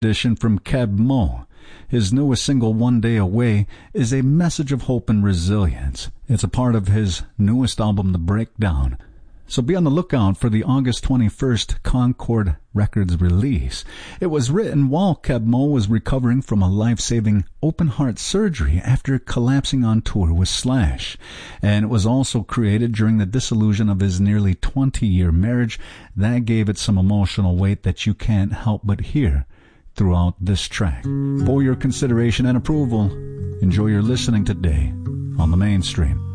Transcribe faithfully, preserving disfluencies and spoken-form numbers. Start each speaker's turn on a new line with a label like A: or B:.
A: edition from Keb Mo. His newest single, One Day Away, is a message of hope and resilience. It's a part of his newest album, The Breakdown. So be on the lookout for the August twenty-first Concord Records release. It was written while Keb Mo was recovering from a life-saving open-heart surgery after collapsing on tour with Slash. And it was also created during the dissolution of his nearly twenty-year marriage. That gave it some emotional weight that you can't help but hear throughout this track. For your consideration and approval, enjoy your listening today on The Mainstream.